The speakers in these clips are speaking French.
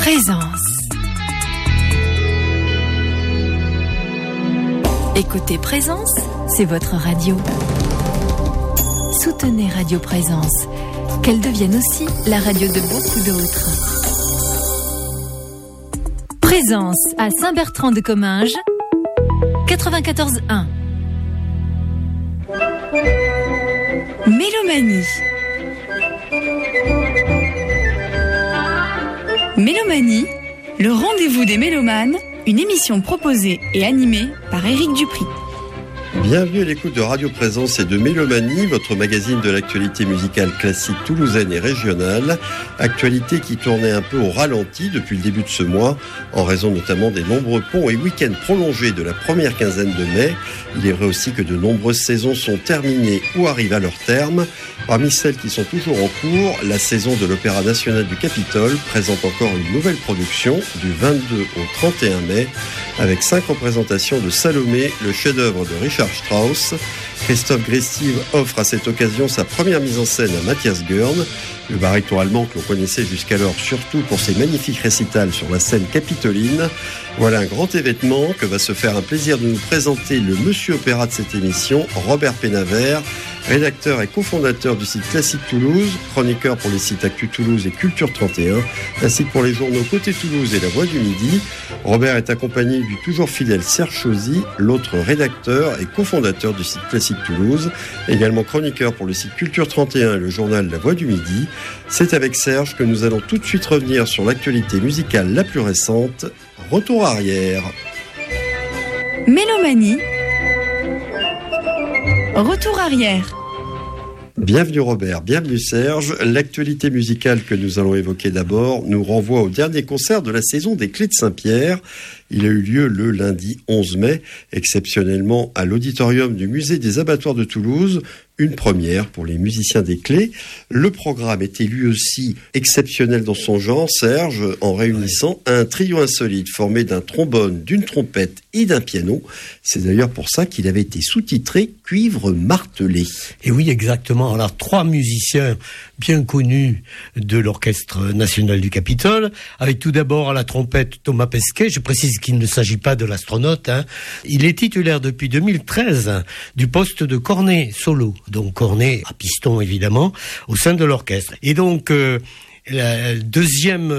Présence. Écoutez Présence, c'est votre radio. Soutenez Radio Présence, qu'elle devienne aussi la radio de beaucoup d'autres. Présence à Saint-Bertrand-de-Comminges, 94.1. Mélomanie. Mélomanie, le rendez-vous des mélomanes, une émission proposée et animée par Éric Dupri. Bienvenue à l'écoute de Radio Présence et de Mélomanie, votre magazine de l'actualité musicale classique toulousaine et régionale. Actualité qui tournait un peu au ralenti depuis le début de ce mois, en raison notamment des nombreux ponts et week-ends prolongés de la première quinzaine de mai. Il est vrai aussi que de nombreuses saisons sont terminées ou arrivent à leur terme. Parmi celles qui sont toujours en cours, la saison de l'Opéra National du Capitole présente encore une nouvelle production du 22 au 31 mai, avec 5 représentations de Salomé, le chef-d'œuvre de Richard Strauss. Christophe Grestive offre à cette occasion sa première mise en scène à Matthias Görn, le baryton allemand que l'on connaissait jusqu'alors surtout pour ses magnifiques récitals sur la scène capitoline. Voilà un grand événement que va se faire un plaisir de nous présenter le monsieur opéra de cette émission, Robert Pénavert, rédacteur et cofondateur du site Classique Toulouse, chroniqueur pour les sites Actu Toulouse et Culture 31, ainsi que pour les journaux Côté Toulouse et La Voix du Midi. Robert est accompagné du toujours fidèle Serge Chauzy, l'autre rédacteur et cofondateur du site Classique Toulouse, également chroniqueur pour le site Culture 31 et le journal La Voix du Midi. C'est avec Serge que nous allons tout de suite revenir sur l'actualité musicale la plus récente. Retour arrière. Mélomanie. Retour arrière. Bienvenue Robert, bienvenue Serge. L'actualité musicale que nous allons évoquer d'abord nous renvoie au dernier concert de la saison des Clés de Saint-Pierre. Il a eu lieu le lundi 11 mai, exceptionnellement à l'auditorium du musée des abattoirs de Toulouse, une première pour les musiciens des Clés. Le programme était lui aussi exceptionnel dans son genre, Serge, en réunissant un trio insolite formé d'un trombone, d'une trompette et d'un piano. C'est d'ailleurs pour ça qu'il avait été sous-titré Cuivre martelé. Et oui, exactement. Alors, 3 musiciens bien connus de l'Orchestre National du Capitole, avec tout d'abord à la trompette Thomas Pesquet. Je précise qu'il ne s'agit pas de l'astronaute. Il est titulaire depuis 2013 du poste de cornet solo, donc cornet à piston évidemment, au sein de l'orchestre. Et donc la deuxième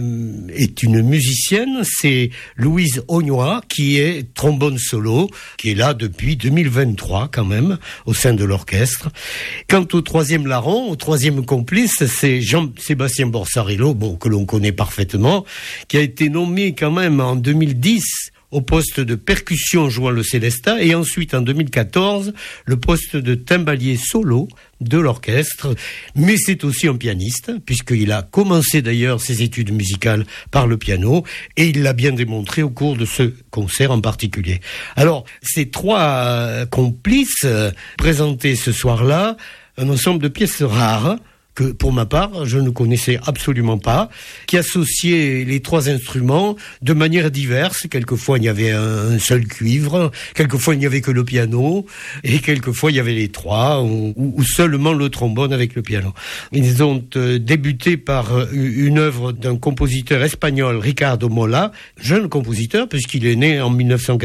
est une musicienne, c'est Louise Augnois, qui est trombone solo, qui est là depuis 2023 quand même, au sein de l'orchestre. Quant au troisième larron, au troisième complice, c'est Jean-Sébastien Borsarillo, que l'on connaît parfaitement, qui a été nommé quand même en 2010 au poste de percussion jouant le Célestat, et ensuite en 2014 le poste de timbalier solo de l'orchestre. Mais c'est aussi un pianiste, puisqu'il a commencé d'ailleurs ses études musicales par le piano, et il l'a bien démontré au cours de ce concert en particulier. Alors, ces 3 complices présentaient ce soir-là un ensemble de pièces rares, que pour ma part, je ne connaissais absolument pas, qui associait les 3 instruments de manière diverse. Quelquefois, il y avait un seul cuivre, quelquefois, il n'y avait que le piano, et quelquefois, il y avait les 3, ou seulement le trombone avec le piano. Ils ont débuté par une œuvre d'un compositeur espagnol, Ricardo Mola, jeune compositeur, puisqu'il est né en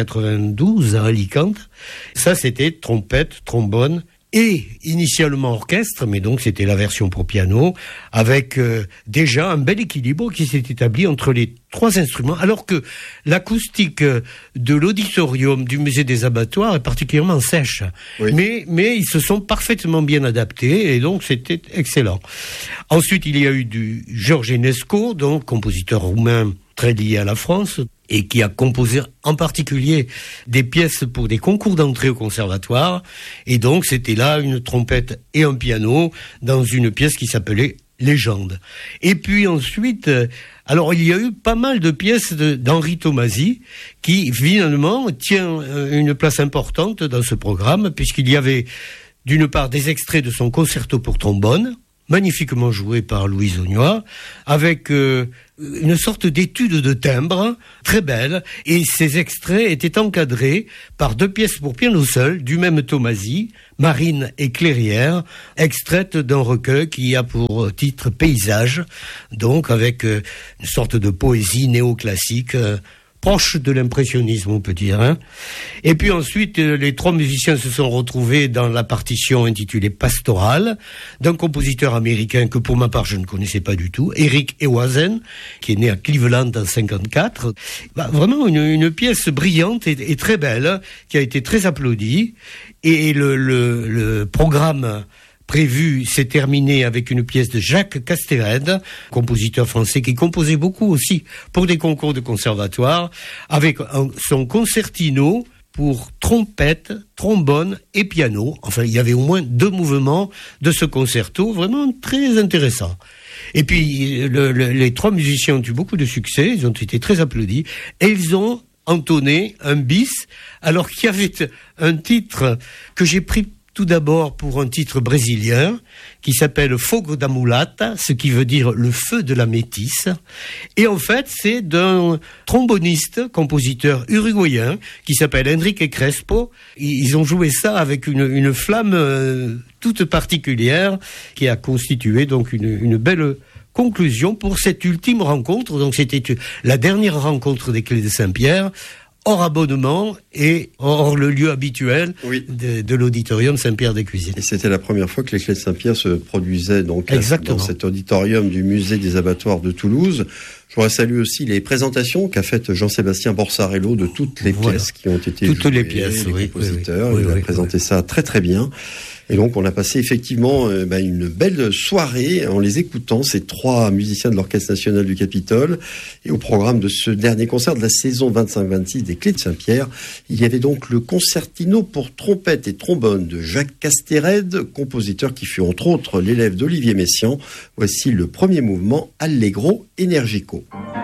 1992 à Alicante. Ça, c'était trompette, trombone, et initialement orchestre, mais donc c'était la version pour piano, avec déjà un bel équilibre qui s'est établi entre les 3 instruments, alors que l'acoustique de l'auditorium du musée des abattoirs est particulièrement sèche. Oui. Mais ils se sont parfaitement bien adaptés, et donc c'était excellent. Ensuite, il y a eu du George Enesco, donc compositeur roumain très lié à la France, et qui a composé en particulier des pièces pour des concours d'entrée au conservatoire. Et donc, c'était là une trompette et un piano dans une pièce qui s'appelait Légende. Et puis ensuite, alors il y a eu pas mal de pièces d'Henri Tomasi qui finalement tient une place importante dans ce programme, puisqu'il y avait d'une part des extraits de son concerto pour trombone, magnifiquement joué par Louise Augnois, avec une sorte d'étude de timbre très belle, et ces extraits étaient encadrés par 2 pièces pour piano seul du même Tomasi, Marine et Clairière, extraites d'un recueil qui a pour titre Paysage, donc avec une sorte de poésie néoclassique proche de l'impressionnisme, on peut dire. Hein. Et puis ensuite, les 3 musiciens se sont retrouvés dans la partition intitulée Pastoral, d'un compositeur américain que pour ma part je ne connaissais pas du tout, Eric Ewazen, qui est né à Cleveland en 54. Vraiment une pièce brillante et très belle, qui a été très applaudie. Et le programme prévu s'est terminé avec une pièce de Jacques Castered, compositeur français qui composait beaucoup aussi pour des concours de conservatoire, avec son concertino pour trompette, trombone et piano. Enfin, il y avait au moins 2 mouvements de ce concerto, vraiment très intéressant. Et puis, les 3 musiciens ont eu beaucoup de succès, ils ont été très applaudis, et ils ont entonné un bis, alors qu'il y avait un titre que j'ai pris tout d'abord pour un titre brésilien qui s'appelle Fogo da Mulata, ce qui veut dire le feu de la métisse. Et en fait, c'est d'un tromboniste, compositeur uruguayen qui s'appelle Enrique Crespo. Ils ont joué ça avec une flamme toute particulière qui a constitué donc une belle conclusion pour cette ultime rencontre. Donc c'était la dernière rencontre des Clés de Saint-Pierre, hors abonnement et hors le lieu habituel de l'auditorium Saint-Pierre-des-Cuisines. Et c'était la première fois que les Clés de Saint-Pierre se produisaient donc dans cet auditorium du musée des abattoirs de Toulouse. Je voudrais saluer aussi les présentations qu'a faites Jean-Sébastien Borsarello de toutes les pièces qui ont été jouées. Toutes les pièces, les compositeurs. Il a présenté ça très très bien. Et donc on a passé effectivement une belle soirée en les écoutant, ces 3 musiciens de l'Orchestre National du Capitole. Et au programme de ce dernier concert de la saison 25-26 des Clés de Saint-Pierre, il y avait donc le concertino pour trompette et trombone de Jacques Castered, compositeur qui fut entre autres l'élève d'Olivier Messiaen. Voici le premier mouvement Allegro Energico.